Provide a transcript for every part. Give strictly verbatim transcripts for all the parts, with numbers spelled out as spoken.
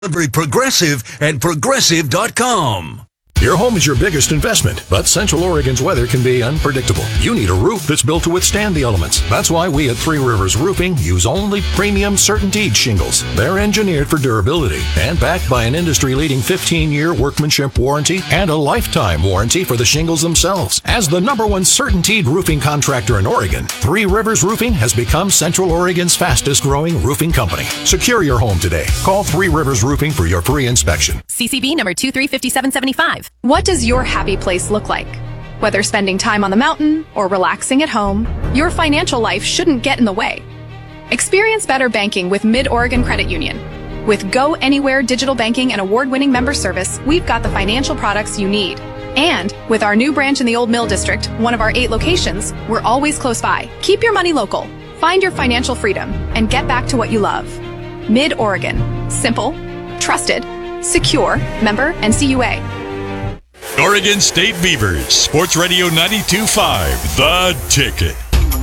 Every Progressive and Progressive dot com. Your home is your biggest investment, but Central Oregon's weather can be unpredictable. You need a roof that's built to withstand the elements. That's why we at Three Rivers Roofing use only premium CertainTeed shingles. They're engineered for durability and backed by an industry-leading fifteen-year workmanship warranty and a lifetime warranty for the shingles themselves. As the number one CertainTeed roofing contractor in Oregon, Three Rivers Roofing has become Central Oregon's fastest-growing roofing company. Secure your home today. Call Three Rivers Roofing for your free inspection. C C B number two three five seven seven five. What does your happy place look like? Whether spending time on the mountain or relaxing at home, your financial life shouldn't get in the way. Experience better banking with Mid-Oregon Credit Union. With Go Anywhere digital banking and award-winning member service, we've got the financial products you need. And with our new branch in the Old Mill District, one of our eight locations, we're always close by. Keep your money local, find your financial freedom, and get back to what you love. Mid-Oregon. Simple, trusted, secure, member N C U A. Oregon State Beavers, Sports Radio ninety-two point five, The Ticket.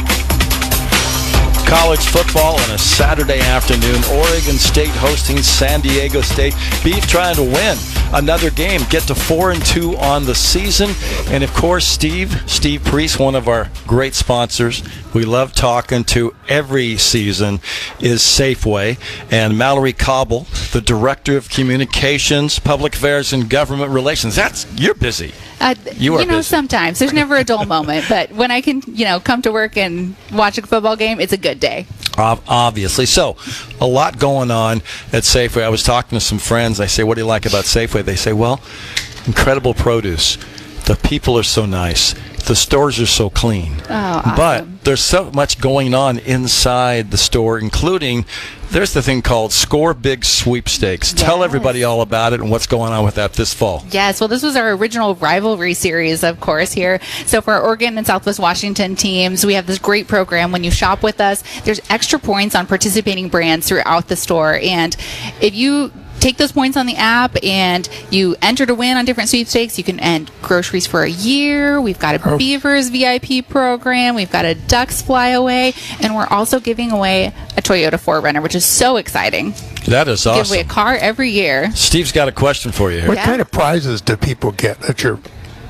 College football on a Saturday afternoon. Oregon State hosting San Diego State. Beef trying to win another game, get to four and two on the season. And of course, Steve, Steve Priest, one of our great sponsors, we love talking to every season, is Safeway. And Mallory Cobble, the Director of Communications, Public Affairs, and Government Relations. That's, you're busy. Uh, you are you know, busy. Sometimes. There's never a dull moment. But when I can, you know, come to work and watch a football game, it's a good day. Obviously. So, a lot going on at Safeway. I was talking to some friends. I say, what do you like about Safeway? They say, well, incredible produce. The people are so nice. The stores are so clean. Oh, awesome. But there's so much going on inside the store, including there's the thing called Score Big Sweepstakes. Yes. Tell everybody all about it and what's going on with that this fall. Yes, well, this was our original rivalry series, of course, here. So for our Oregon and Southwest Washington teams, we have this great program. When you shop with us, there's extra points on participating brands throughout the store. And if you take those points on the app and you enter to win on different sweepstakes, you can end groceries for a year. We've got a Oh. Beavers V I P program. We've got a Ducks flyaway. And we're also giving away a Toyota four runner, which is so exciting. That is Give away awesome. a car every year. Steve's got a question for you here. What Yeah. kind of prizes do people get at your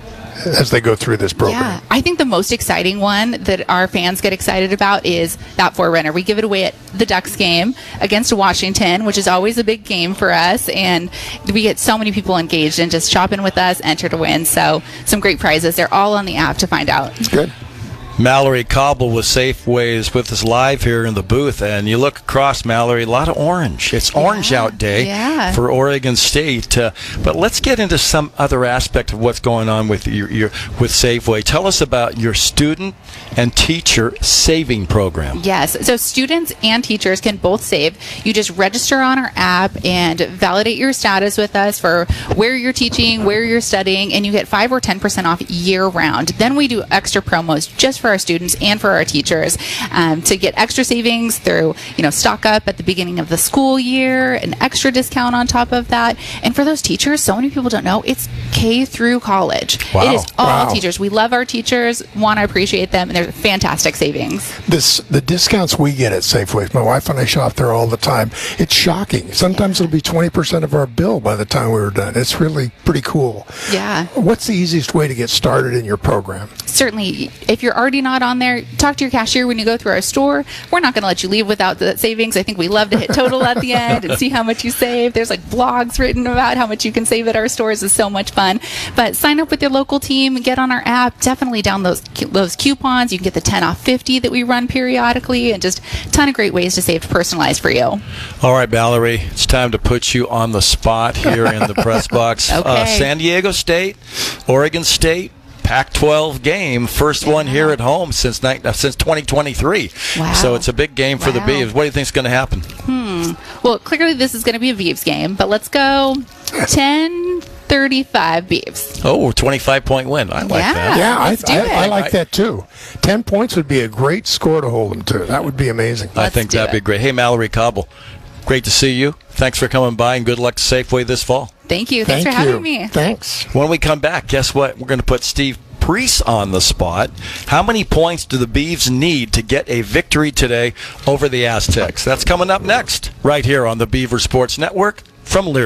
as they go through this program? Yeah, I think the most exciting one that our fans get excited about is that four runner. We give it away at the Ducks game against Washington, which is always a big game for us, and we get so many people engaged in just shopping with us, enter to win. So some great prizes. They're all on the app to find out. Good. Mallory Cobble with Safeways with us live here in the booth, and you look across, Mallory, a lot of orange. It's orange Yeah, out day yeah. for Oregon State. Uh, but let's get into some other aspect of what's going on with your, your with Safeway. Tell us about your student and teacher saving program. Yes, so students and teachers can both save. You just register on our app and validate your status with us for where you're teaching, where you're studying, and you get five or ten percent off year round. Then we do extra promos just for our students and for our teachers um, to get extra savings through, you know, stock up at the beginning of the school year, an extra discount on top of that. And for those teachers, so many people don't know, it's K through college. Wow. It is all Wow. teachers. We love our teachers, want to appreciate them, and there's fantastic savings. This the discounts we get at Safeway. My wife and I shop there all the time. It's shocking. Sometimes it'll be twenty percent of our bill by the time we were done. It's really pretty cool. Yeah. What's the easiest way to get started in your program? Certainly, if you're already not on there, talk to your cashier when you go through our store. We're not going to let you leave without the savings. I think we love to hit total at the end and see how much you save. There's like blogs written about how much you can save at our stores. It's so much fun. But sign up with your local team, get on our app, definitely down those those coupons. You can get the ten off fifty that we run periodically, and just a ton of great ways to save personalized for you. All right, Mallory, it's time to put you on the spot here in the press box. Okay. Uh, San Diego State, Oregon State, Pac twelve game, first one here at home since ni- uh, since twenty twenty-three. Wow. So it's a big game for the Wow. Beavs. What do you think is going to happen? Hmm. Well, clearly this is going to be a Beavs game, but let's go ten thirty-five Beavs. Oh, twenty-five point win. I like Yeah. that. Yeah, I, let's do I, it. I like that too. Ten points would be a great score to hold them to. That would be amazing. I Let's think do that'd be it. great. Hey, Mallory Cobble, great to see you. Thanks for coming by, and good luck to Safeway this fall. Thank you. Thanks Thank for you. having me. Thanks. When we come back, guess what? We're going to put Steve Priest on the spot. How many points do the Beavs need to get a victory today over the Aztecs? That's coming up next, right here on the Beaver Sports Network, from Lear